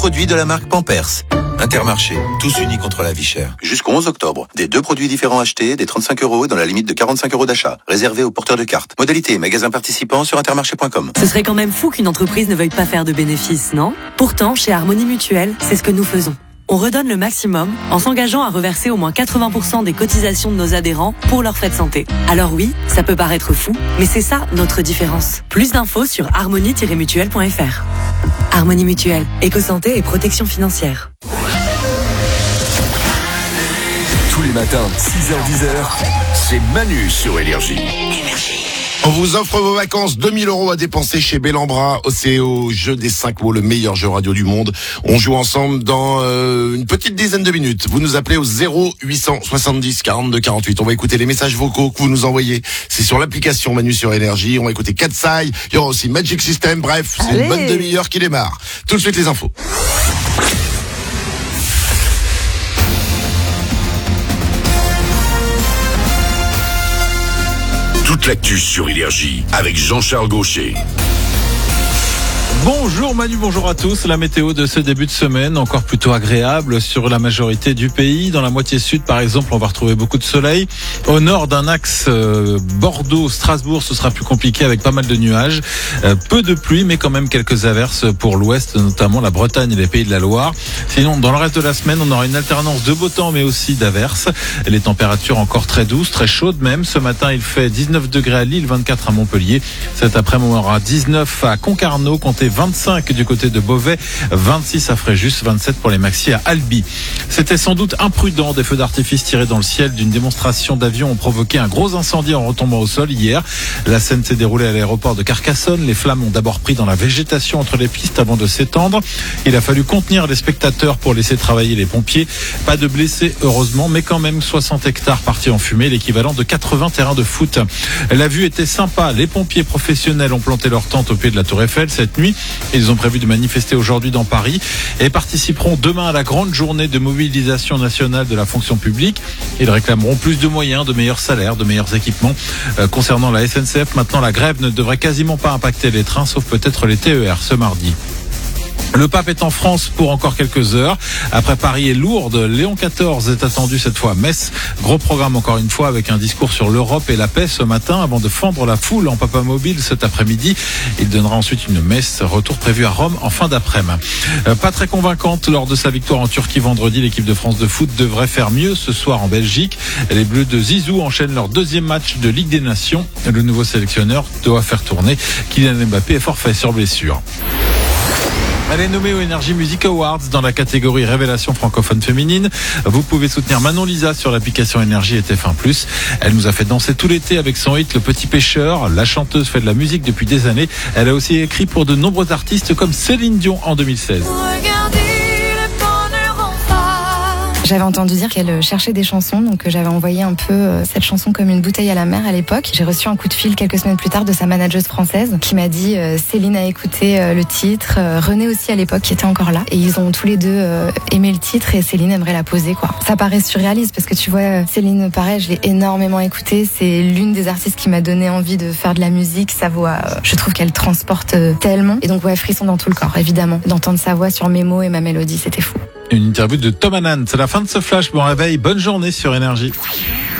produits de la marque Pampers. Intermarché, tous unis contre la vie chère. Jusqu'au 11 octobre, des 2 produits différents achetés, des 35 € dans la limite de 45 € d'achat, réservés aux porteurs de cartes. Modalité et magasins participants sur intermarché.com. Ce serait quand même fou qu'une entreprise ne veuille pas faire de bénéfices, non ? Pourtant, chez Harmonie Mutuelle, c'est ce que nous faisons. On redonne le maximum en s'engageant à reverser au moins 80% des cotisations de nos adhérents pour leurs frais de santé. Alors oui, ça peut paraître fou, mais c'est ça notre différence. Plus d'infos sur harmonie-mutuelle.fr. Harmonie Mutuelle, éco-santé et protection financière. Tous les matins, 6h-10h, c'est Manu sur Énergie. On vous offre vos vacances, 2000 € à dépenser chez Bellambra, au jeu des 5 mots, le meilleur jeu radio du monde. On joue ensemble dans une petite dizaine de minutes. Vous nous appelez au 0870 42 48. On va écouter les messages vocaux que vous nous envoyez. C'est sur l'application Manu sur Énergie. On va écouter Katsai. Il y aura aussi Magic System. Bref, c'est une bonne demi-heure qui démarre. Tout de suite les infos. Toute l'actu sur Énergie avec Jean-Charles Gaucher. Bonjour Manu, bonjour à tous. La météo de ce début de semaine, encore plutôt agréable sur la majorité du pays. Dans la moitié sud, par exemple, on va retrouver beaucoup de soleil. Au nord d'un axe Bordeaux-Strasbourg, ce sera plus compliqué avec pas mal de nuages. Peu de pluie, mais quand même quelques averses pour l'ouest, notamment la Bretagne et les Pays de la Loire. Sinon, dans le reste de la semaine, on aura une alternance de beau temps, mais aussi d'averses. Les températures encore très douces, très chaudes même. Ce matin, il fait 19 degrés à Lille, 24 à Montpellier. Cet après-midi, on aura 19 à Concarneau, comptez 25 du côté de Beauvais, 26 à Fréjus, 27 pour les maxi à Albi. C'était sans doute imprudent. Des feux d'artifice tirés dans le ciel d'une démonstration d'avion ont provoqué un gros incendie en retombant au sol hier. La scène s'est déroulée à l'aéroport de Carcassonne. Les flammes ont d'abord pris dans la végétation entre les pistes avant de s'étendre. Il a fallu contenir les spectateurs pour laisser travailler les pompiers. Pas de blessés heureusement, mais quand même 60 hectares partis en fumée, l'équivalent de 80 terrains de foot. La vue était sympa. Les pompiers professionnels ont planté leur tente au pied de la Tour Eiffel cette nuit. Ils ont prévu de manifester aujourd'hui dans Paris et participeront demain à la grande journée de mobilisation nationale de la fonction publique. Ils réclameront plus de moyens, de meilleurs salaires, de meilleurs équipements. Concernant la SNCF, maintenant la grève ne devrait quasiment pas impacter les trains, sauf peut-être les TER ce mardi. Le pape est en France pour encore quelques heures. Après Paris et Lourdes, Léon XIV est attendu cette fois à Metz. Gros programme encore une fois avec un discours sur l'Europe et la paix ce matin avant de fendre la foule en papamobile cet après-midi. Il donnera ensuite une messe. Retour prévu à Rome en fin d'après-midi. Pas très convaincante lors de sa victoire en Turquie vendredi. L'équipe de France de foot devrait faire mieux ce soir en Belgique. Les Bleus de Zizou enchaînent leur deuxième match de Ligue des Nations. Le nouveau sélectionneur doit faire tourner. Kylian Mbappé est forfait sur blessure. Elle est nommée aux Energy Music Awards dans la catégorie Révélation francophone féminine. Vous pouvez soutenir Manon Lisa sur l'application Énergie et TF1+. Elle nous a fait danser tout l'été avec son hit Le Petit Pêcheur. La chanteuse fait de la musique depuis des années. Elle a aussi écrit pour de nombreux artistes comme Céline Dion en 2016. J'avais entendu dire qu'elle cherchait des chansons, donc j'avais envoyé un peu cette chanson comme une bouteille à la mer à l'époque. J'ai reçu un coup de fil quelques semaines plus tard de sa manageuse française qui m'a dit Céline a écouté le titre, René aussi à l'époque qui était encore là, et ils ont tous les deux aimé le titre et Céline aimerait la poser quoi. Ça paraît surréaliste parce que tu vois Céline pareil, je l'ai énormément écoutée, c'est l'une des artistes qui m'a donné envie de faire de la musique, sa voix, je trouve qu'elle transporte tellement, et donc ouais, frisson dans tout le corps évidemment, d'entendre sa voix sur mes mots et ma mélodie, c'était fou. Une interview de Tom Hannan. C'est la fin de ce flash. Bon réveil, bonne journée sur Énergie.